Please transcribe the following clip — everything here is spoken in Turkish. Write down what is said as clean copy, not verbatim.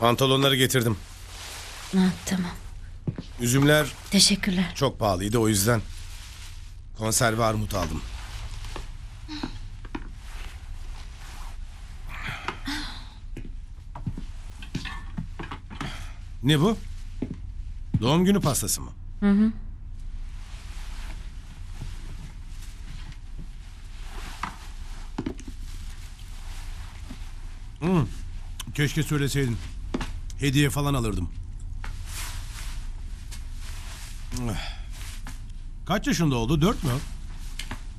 Pantolonları getirdim. Ha, tamam. Üzümler Teşekkürler. çok pahalıydı, o yüzden konserve armut aldım. Ne bu? Doğum günü pastası mı? Hı. Keşke söyleseydin. Hediye falan alırdım. Kaç yaşında oldu? 4 mü?